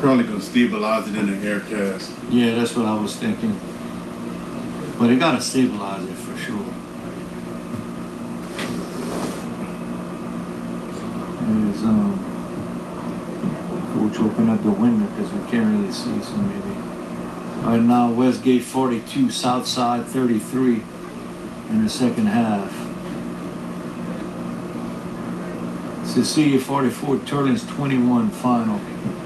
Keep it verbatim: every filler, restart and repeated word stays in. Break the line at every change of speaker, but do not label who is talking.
probably gonna stabilize it in the air cast.
Yeah, that's what I was thinking. But it gotta stabilize it for sure. There's um coach open up the window because we can't really see, so maybe. Right now, Westgate forty-two, Southside thirty-three in the second half. Cecilia forty-four, Turlings twenty-one final.